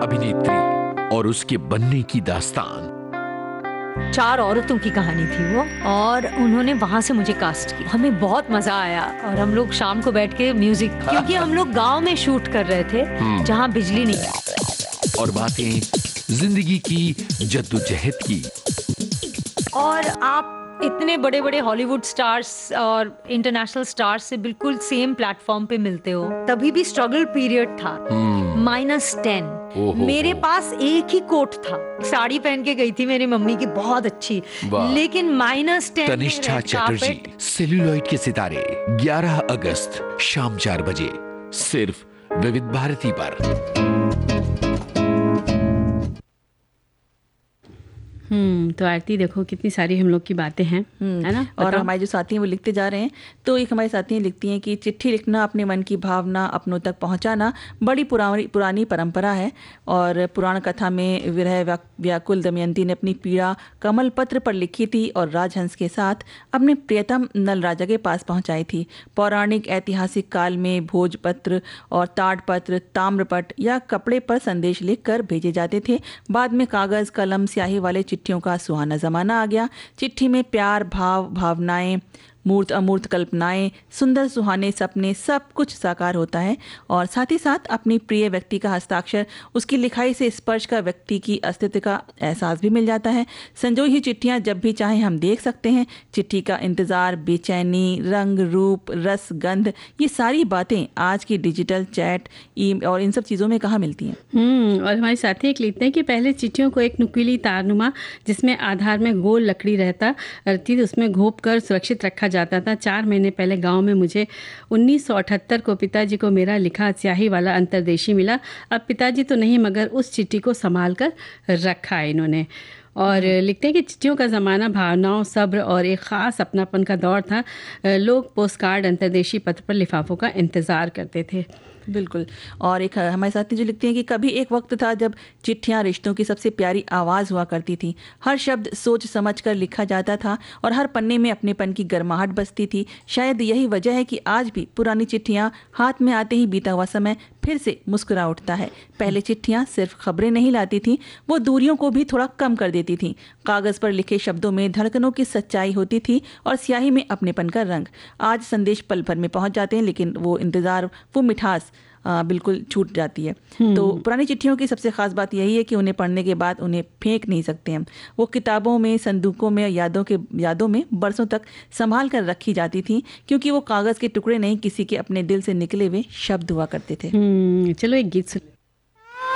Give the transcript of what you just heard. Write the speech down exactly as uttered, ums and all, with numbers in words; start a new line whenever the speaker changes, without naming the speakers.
अभिनेत्री और उसके बनने की दास्तान।
चार औरतों की कहानी थी वो, और उन्होंने वहां से मुझे कास्ट किया। हमें बहुत मजा आया और हम लोग शाम को बैठ के म्यूजिक, क्योंकि हम लोग गांव में शूट कर रहे थे जहां बिजली नहीं थी,
और बातें जिंदगी की जद्दोजहद की।
और आप इतने बड़े बड़े हॉलीवुड स्टार्स और इंटरनेशनल स्टार्स से बिल्कुल सेम प्लेटफॉर्म पे मिलते हो। तभी भी स्ट्रगल पीरियड था, माइनस टेन। मेरे पास एक ही कोट था, साड़ी पहन के गई थी मेरी मम्मी की बहुत अच्छी, लेकिन minus ten.
Tanishtha Chatterjee, celluloid के सितारे, ग्यारह अगस्त शाम चार बजे, सिर्फ विविध भारती पर।
हम्म तो आरती देखो कितनी सारी हम लोग की बातें हैं, है ना।
और हमारे जो साथी हैं वो लिखते जा रहे हैं। तो एक हमारी साथी हैं लिखती हैं कि चिट्ठी लिखना, अपने मन की भावना अपनों तक पहुंचाना बड़ी पुरानी पुरानी परंपरा है। और पुराण कथा में विरह व्याकुल दमयंती ने अपनी पीड़ा कमल पत्र पर लिखी थी और राजहंस के साथ अपने प्रियतम नल राजा के पास पहुंचाई थी। पौराणिक ऐतिहासिक काल में भोजपत्र और ताड़पत्र, ताम्रपट या कपड़े पर संदेश लिखकर भेजे जाते थे। बाद में कागज, कलम, स्याही वाले चिट्ठियों का सुहाना जमाना आ गया। चिट्ठी में प्यार, भाव, भावनाएं, मूर्त अमूर्त कल्पनाएं, सुंदर सुहाने सपने, सब कुछ साकार होता है। और साथ ही साथ अपनी प्रिय व्यक्ति का हस्ताक्षर, उसकी लिखाई से स्पर्श का व्यक्ति की अस्तित्व का एहसास भी मिल जाता है। संजोई हुई चिट्ठियां जब भी चाहें हम देख सकते हैं। चिट्ठी का इंतजार, बेचैनी, रंग, रूप, रस, गंध, ये सारी बातें आज की डिजिटल चैट ई और इन सब चीज़ों में कहाँ मिलती हैं।
हम्म और हमारे साथी एक लिखते हैं कि पहले चिट्ठियों को एक नुकीली तारनुमा, जिसमें आधार में गोल लकड़ी रहता रहती, उसमें घोप कर सुरक्षित रखा जाता था। चार महीने पहले गांव में मुझे उन्नीस सौ अठहत्तर को पिताजी को मेरा लिखा स्याही वाला अंतर्देशी मिला। अब पिताजी तो नहीं, मगर उस चिट्ठी को संभाल कर रखा है इन्होंने। और लिखते हैं कि चिट्ठियों का ज़माना भावनाओं, सब्र और एक ख़ास अपनापन का दौर था। लोग पोस्ट कार्ड, अंतर्देशी पत्र पर लिफाफों का इंतज़ार करते थे।
बिल्कुल। और एक हमारे साथी जो लिखते हैं कि कभी एक वक्त था जब चिट्ठियां रिश्तों की सबसे प्यारी आवाज़ हुआ करती थी। हर शब्द सोच समझ कर लिखा जाता था और हर पन्ने में अपनेपन की गर्माहट बसती थी। शायद यही वजह है कि आज भी पुरानी चिट्ठियां हाथ में आते ही बीता हुआ समय फिर से मुस्कुरा उठता है। पहले चिट्ठियां सिर्फ खबरें नहीं लाती थीं, वो दूरियों को भी थोड़ा कम कर देती थीं। कागज़ पर लिखे शब्दों में धड़कनों की सच्चाई होती थी और स्याही में अपनेपन का रंग। आज संदेश पल भर में पहुंच जाते हैं, लेकिन वो इंतज़ार, वो मिठास आ, बिल्कुल छूट जाती है। तो पुरानी चिट्ठियों की सबसे ख़ास बात यही है कि उन्हें पढ़ने के बाद उन्हें फेंक नहीं सकते हम। वो किताबों में, संदूकों में, यादों के यादों में बरसों तक संभाल कर रखी जाती थी, क्योंकि वो कागज़ के टुकड़े नहीं, किसी के अपने दिल से निकले हुए शब्द हुआ करते थे।
चलो एक गीत सुन।